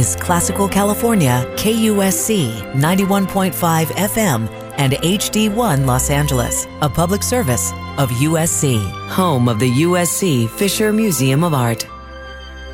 is Classical California, KUSC 91.5 FM and HD1 Los Angeles, a public service of USC, home of the USC Fisher Museum of Art.